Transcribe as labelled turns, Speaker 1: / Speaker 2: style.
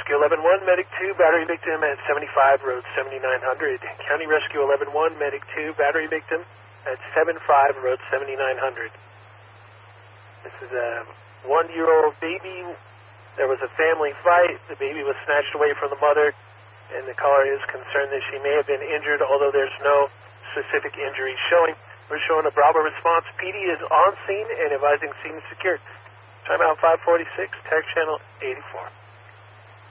Speaker 1: Rescue 11-1, Medic 2, battery victim at 75, road 7900. County Rescue 11-1, Medic 2, battery victim at 75, road 7900. This is a 1-year-old baby. There was a family fight. The baby was snatched away from the mother, and the caller is concerned that she may have been injured, although there's no specific injuries showing. We're showing a Bravo response. PD is on scene and advising scene is secured. Timeout 546, tag channel 84.